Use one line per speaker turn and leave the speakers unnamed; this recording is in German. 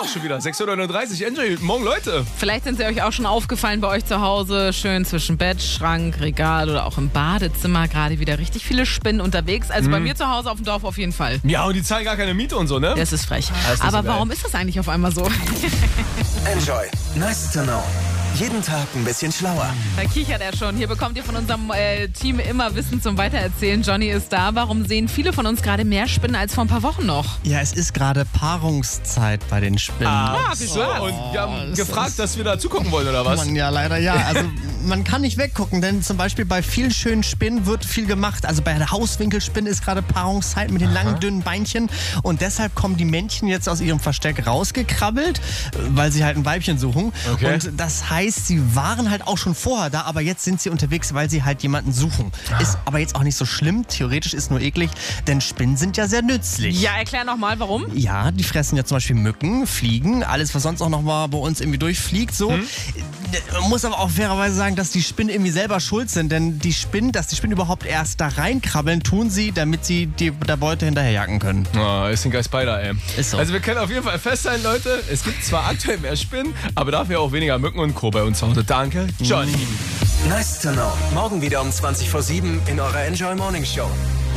auch schon wieder. 6:39 Uhr. Enjoy. Morgen, Leute.
Vielleicht sind sie euch auch schon aufgefallen bei euch zu Hause. Schön zwischen Bett, Schrank, Regal oder auch im Badezimmer. Gerade wieder richtig viele Spinnen unterwegs. Also bei mir zu Hause auf dem Dorf auf jeden Fall.
Ja, und die zahlen gar keine Miete und so, ne?
Das ist frech.
Das ist nicht
Aber
so geil.
warum ist das eigentlich auf einmal so?
Enjoy. Nice to know. Jeden Tag ein bisschen schlauer.
Da kichert er schon. Hier bekommt ihr von unserem Team immer Wissen zum Weitererzählen. Johnny ist da. Warum sehen viele von uns gerade mehr Spinnen als vor ein paar Wochen noch?
Ja, es ist gerade Paarungszeit bei den Spinnen.
So, und wir haben gefragt, dass wir da zugucken wollen, oder was?
Man, ja, leider ja. Also man kann nicht weggucken, denn zum Beispiel bei vielen schönen Spinnen wird viel gemacht. Also bei der Hauswinkelspinne ist gerade Paarungszeit mit den langen, dünnen Beinchen. Und deshalb kommen die Männchen jetzt aus ihrem Versteck rausgekrabbelt, weil sie halt ein Weibchen suchen.
Okay.
Und das heißt, sie waren halt auch schon vorher da, aber jetzt sind sie unterwegs, weil sie halt jemanden suchen. Ist aber jetzt auch nicht so schlimm. Theoretisch ist nur eklig, denn Spinnen sind ja sehr nützlich.
Ja, erklär nochmal, warum?
Ja, die fressen ja zum Beispiel Mücken, Fliegen, alles, was sonst auch noch mal bei uns irgendwie durchfliegt. So. Man muss aber auch fairerweise sagen, dass die Spinnen irgendwie selber schuld sind, denn dass die Spinnen überhaupt erst da reinkrabbeln, tun sie, damit sie der Beute hinterherjagen können.
Oh, ist ein geil Spider, ey.
Ist so.
Also wir können auf jeden Fall festhalten, Leute, es gibt zwar aktuell mehr Spinnen, aber dafür auch weniger Mücken und Co. bei uns zu Hause. Danke, Johnny.
Nice to know. Morgen wieder um 20:07 in eurer Enjoy Morning Show.